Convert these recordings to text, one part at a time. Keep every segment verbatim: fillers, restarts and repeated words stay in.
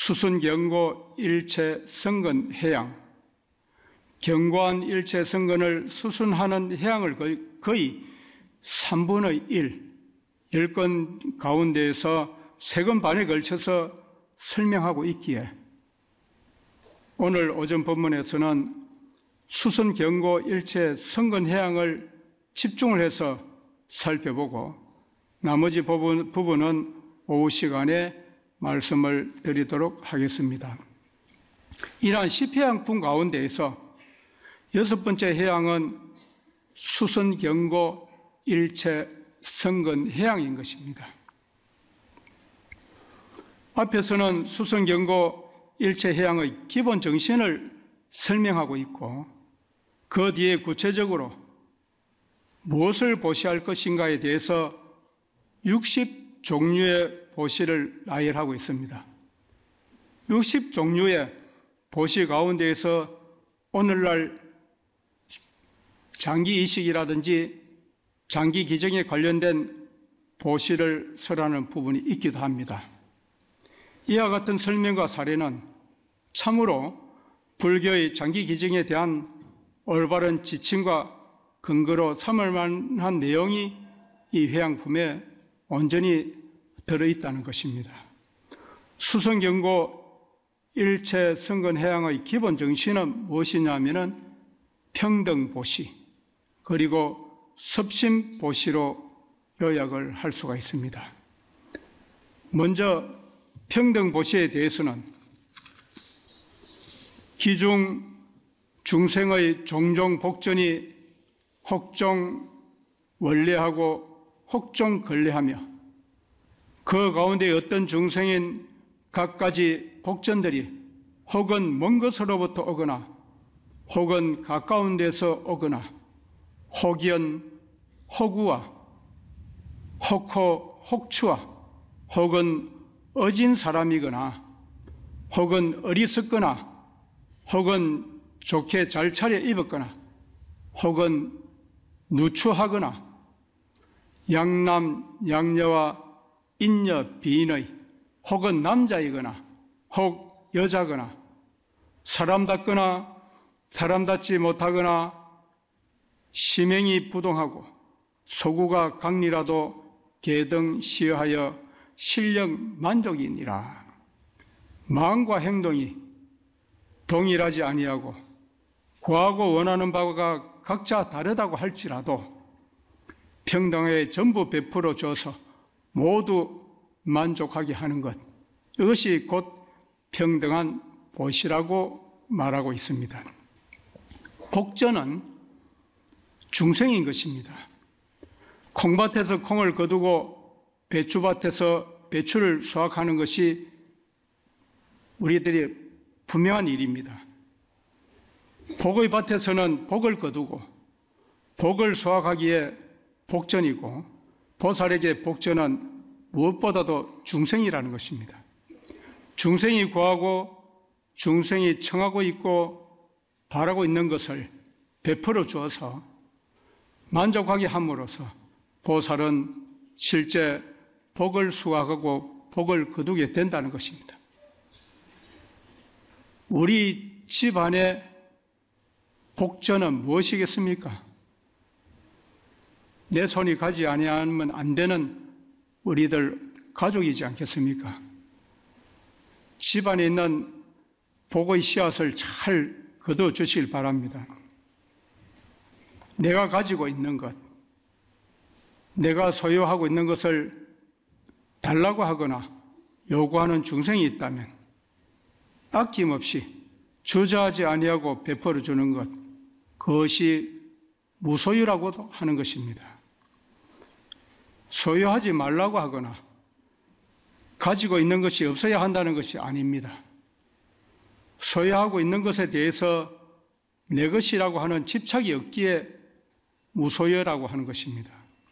수순경고 일체성근 해양, 견고한 일체성근을 수순하는 해양을 거의, 거의 삼분의 일, 열 건 가운데에서 세 건 반에 걸쳐서 설명하고 있기에 오늘 오전 본문에서는 수순경고 일체성근 해양을 집중을 해서 살펴보고 나머지 부분, 부분은 오후 시간에 말씀을 드리도록 하겠습니다. 이러한 십 해양품 가운데에서 여섯 번째 해양은 수순경고 일체성근 해양인 것입니다. 앞에서는 수순경고 일체해양의 기본 정신을 설명하고 있고 그 뒤에 구체적으로 무엇을 보시할 것인가에 대해서 육십 종류의 보시를 나열하고 있습니다. 육십 종류의 보시 가운데에서 오늘날 장기이식이라든지 장기기증에 관련된 보시를 설하는 부분이 있기도 합니다. 이와 같은 설명과 사례는 참으로 불교의 장기기증에 대한 올바른 지침과 근거로 삼을 만한 내용이 이 회양품에 온전히 들어있다는 것입니다. 수순경고 일체성근 해양의 기본 정신은 무엇이냐면은 평등보시 그리고 섭심보시로 요약을 할 수가 있습니다. 먼저 평등보시에 대해서는 기중 중생의 종종 복전이 혹종 원래하고 혹종 걸레하며 그 가운데 어떤 중생인 갖가지 복전들이 혹은 먼 곳으로부터 오거나 혹은 가까운 데서 오거나 혹연 혹우와 혹호 혹추와 혹은 어진 사람이거나 혹은 어리석거나 혹은 좋게 잘 차려 입었거나 혹은 누추하거나 양남 양녀와 인여 비인의 혹은 남자이거나 혹 여자거나 사람답거나 사람답지 못하거나 심행이 부동하고 소구가 강리라도 개등시하여 실력 만족이니라. 마음과 행동이 동일하지 아니하고 구하고 원하는 바가 각자 다르다고 할지라도 평등하게 전부 베풀어 줘서 모두 만족하게 하는 것, 이것이 곧 평등한 보시라고 말하고 있습니다. 복전은 중생인 것입니다. 콩밭에서 콩을 거두고 배추밭에서 배추를 수확하는 것이 우리들의 분명한 일입니다. 복의 밭에서는 복을 거두고 복을 수확하기에 복전이고 보살에게 복전은 무엇보다도 중생이라는 것입니다. 중생이 구하고 중생이 청하고 있고 바라고 있는 것을 베풀어 주어서 만족하게 함으로써 보살은 실제 복을 수확하고 복을 거두게 된다는 것입니다. 우리 집안의 복전은 무엇이겠습니까? 내 손이 가지 아니하면 안 되는 우리들 가족이지 않겠습니까? 집안에 있는 복의 씨앗을 잘 거둬 주시길 바랍니다. 내가 가지고 있는 것, 내가 소유하고 있는 것을 달라고 하거나 요구하는 중생이 있다면 아낌없이 주저하지 아니하고 베풀어 주는 것, 그것이 무소유라고도 하는 것입니다. 소유하지 말라고 하거나 가지고 있는 것이 없어야 한다는 것이 아닙니다. 소유하고 있는 것에 대해서 내 것이라고 하는 집착이 없기에 무소유라고 하는 것입니다.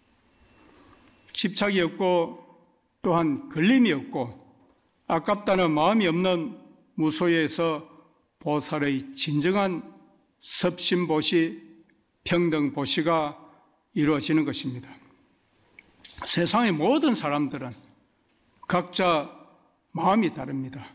집착이 없고 또한 걸림이 없고 아깝다는 마음이 없는 무소유에서 보살의 진정한 섭심보시, 평등보시가 이루어지는 것입니다. 세상의 모든 사람들은 각자 마음이 다릅니다.